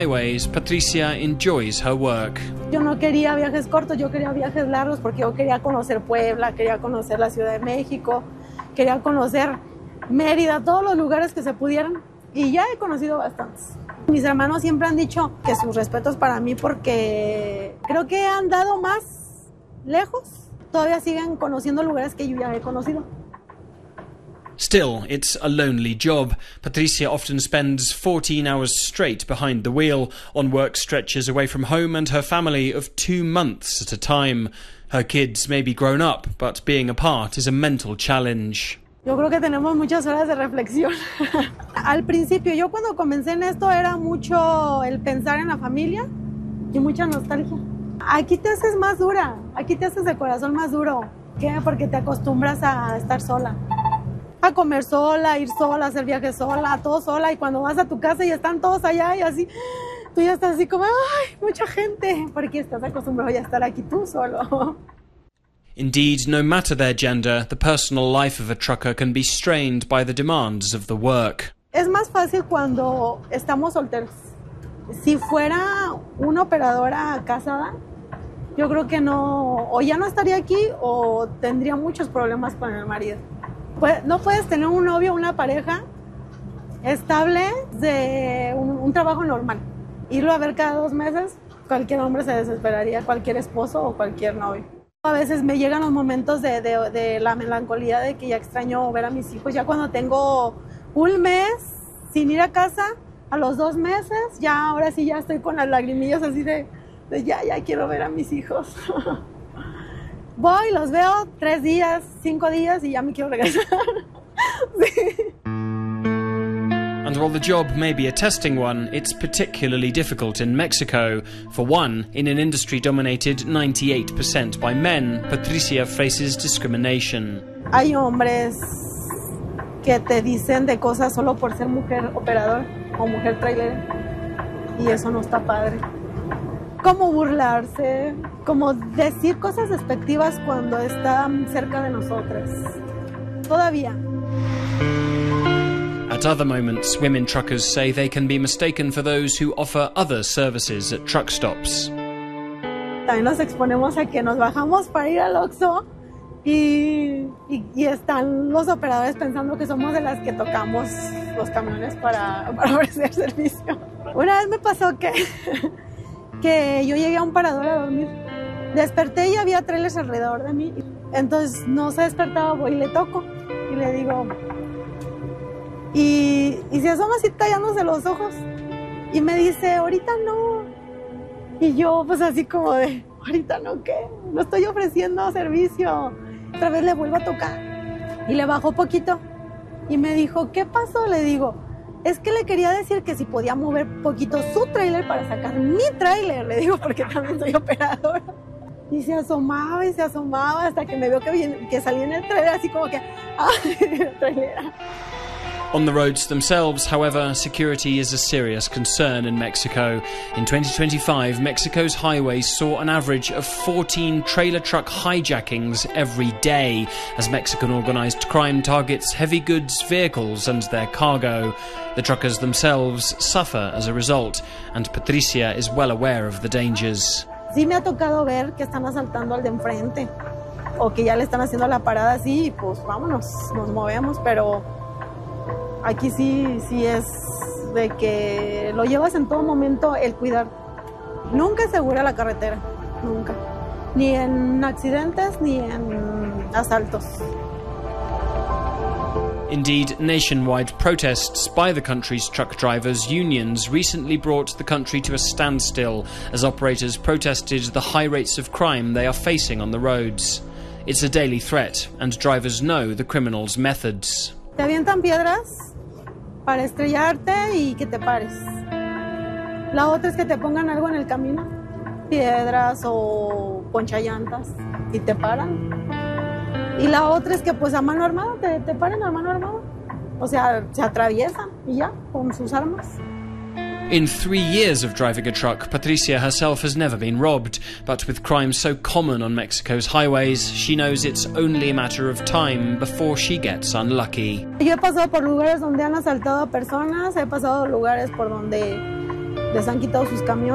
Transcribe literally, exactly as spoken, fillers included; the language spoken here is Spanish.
Highways, Patricia enjoys her work. Yo no quería viajes cortos, yo quería viajes largos porque yo quería conocer Puebla, quería conocer la Ciudad de México, quería conocer Mérida, todos los lugares que se pudieran, y ya he conocido bastantes. Mis hermanos siempre han dicho que sus respetos para mí porque creo que han dado más lejos, todavía siguen conociendo lugares que yo ya he conocido. Still, it's a lonely job. Patricia often spends fourteen hours straight behind the wheel, on work stretches away from home and her family of two months at a time. Her kids may be grown up, but being apart is a mental challenge. Yo creo que tenemos muchas horas de reflexión. Al principio, yo cuando comencé en esto era mucho el pensar en la familia y mucha nostalgia. Aquí te haces más dura, aquí te haces de corazón más duro. ¿Qué? Porque te acostumbras a estar sola. A comer sola, ir sola, hacer viajes sola, todo sola, y cuando vas a tu casa y están todos allá y así, tú ya estás así como, ¡ay, mucha gente! Porque estás acostumbrado ya a estar aquí tú solo. Indeed, no matter their gender, the personal life of a trucker can be strained by the demands of the work. Es más fácil cuando estamos solteros. Si fuera una operadora casada, yo creo que no, o ya no estaría aquí o tendría muchos problemas con el marido. No puedes tener un novio, una pareja estable de un, un trabajo normal. Irlo a ver cada dos meses, cualquier hombre se desesperaría, cualquier esposo o cualquier novio. A veces me llegan los momentos de, de, de la melancolía de que ya extraño ver a mis hijos. Ya cuando tengo un mes sin ir a casa, a los dos meses, ya ahora sí ya estoy con las lagrimillas así de, de ya, ya quiero ver a mis hijos. Voy, los veo tres días, cinco días y ya me quiero regresar. Sí. And while the job may be a testing one, it's particularly difficult in Mexico. For one, in an industry dominated ninety-eight percent by men, Patricia faces discrimination. Hay hombres que te dicen de cosas solo por ser mujer operador o mujer trailer, y eso no está padre. Como burlarse, como decir cosas despectivas cuando están cerca de nosotras. Todavía. At other moments, women truckers say they can be mistaken for those who offer other services at truck stops. También nos exponemos a que nos bajamos para ir al Oxxo y, y, y están los operadores pensando que somos de las que tocamos los camiones para, para ofrecer servicio. Una vez me pasó que... que yo llegué a un parador a dormir. Desperté y había trailers alrededor de mí. Entonces no se despertaba, voy y le toco. Y le digo... Y, y se asoma así tallándose los ojos. Y me dice, ahorita no. Y yo pues así como de, ahorita no, ¿qué? No estoy ofreciendo servicio. Otra vez le vuelvo a tocar. Y le bajó poquito. Y me dijo, ¿qué pasó? Le digo... Es que le quería decir que si podía mover poquito su tráiler para sacar mi tráiler, le digo, porque también soy operadora. Y se asomaba y se asomaba hasta que me vio que, que salí en el tráiler, así como que, ¡ay, trailera! On the roads themselves, however, security is a serious concern in Mexico. In twenty twenty-five, Mexico's highways saw an average of fourteen trailer truck hijackings every day, as Mexican organised crime targets heavy goods vehicles and their cargo. The truckers themselves suffer as a result, and Patricia is well aware of the dangers. Sí me ha tocado ver que están asaltando al de enfrente, o que ya le están haciendo la parada así, y pues vámonos, nos movemos, pero... Aquí sí, sí es de que lo llevas en todo momento el cuidar. Nunca es segura la carretera, nunca. Ni en accidentes ni en asaltos. Indeed, nationwide protests by the country's truck drivers' unions recently brought the country to a standstill as operators protested the high rates of crime they are facing on the roads. It's a daily threat, and drivers know the criminals' methods. Te avientan piedras para estrellarte y que te pares. La otra es que te pongan algo en el camino, piedras o ponchallantas, y te paran. Y la otra es que pues a mano armada, te, te paren a mano armada. O sea, se atraviesan y ya, con sus armas. In three years of driving a truck, Patricia herself has never been robbed, but with crime so common on Mexico's highways, she knows it's only a matter of time before she gets unlucky. Yo he pasado por lugares donde han asaltado a personas, he pasado lugares por donde les han quitado sus camiones.